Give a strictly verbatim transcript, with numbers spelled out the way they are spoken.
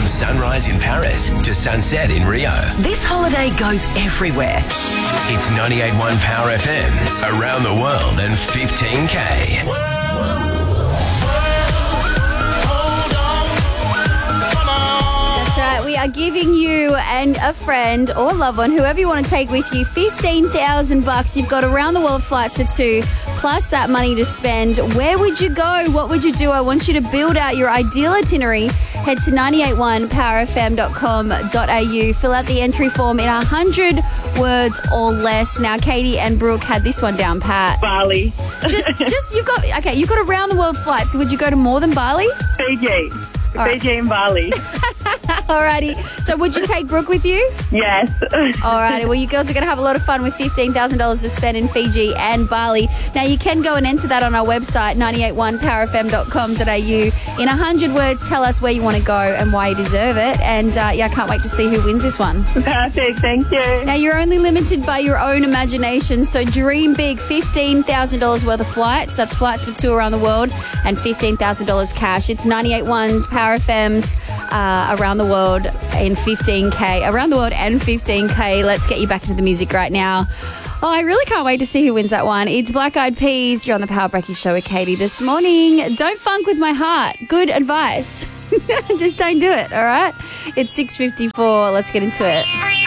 From sunrise in Paris to sunset in Rio. This holiday goes everywhere. It's ninety-eight point one Power F M's around the world and fifteen K. That's right. We are giving you and a friend or loved one, whoever you want to take with you, fifteen thousand bucks. You've got around the world flights for two, plus that money to spend. Where would you go? What would you do? I want you to build out your ideal itinerary. Head to nine eight one power f m dot com dot a u. Fill out the entry form in one hundred words or less. Now, Katie and Brooke had this one down pat. Bali. Just, just you've got, okay, you've got around the world flights. Would you go to more than Bali? Fiji. right. Fiji and Bali. Alrighty. So would you take Brooke with you? Yes. Alrighty. Well, you girls are going to have a lot of fun with fifteen thousand dollars to spend in Fiji and Bali. Now, you can go and enter that on our website, nine eight one power f m dot com dot a u. In one hundred words, tell us where you want to go and why you deserve it. And, uh, yeah, I can't wait to see who wins this one. Perfect. Thank you. Now, you're only limited by your own imagination, so dream big. fifteen thousand dollars worth of flights. That's flights for two around the world and fifteen thousand dollars cash. It's ninety-eight point one Power F M's uh, around the world in fifteen K. Around the world and fifteen K. Let's get you back into the music right now. Oh, I really can't wait to see who wins that one. It's Black Eyed Peas. You're on the Power Breaky Show with Katie this morning. Don't funk with my heart. Good advice. Just don't do it, all right? It's six fifty-four. Let's get into it.